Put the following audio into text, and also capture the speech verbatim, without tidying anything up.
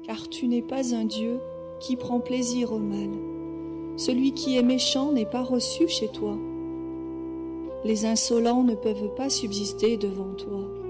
car tu n'es pas un Dieu qui prend plaisir au mal. Celui qui est méchant n'est pas reçu chez toi. Les insolents ne peuvent pas subsister devant toi.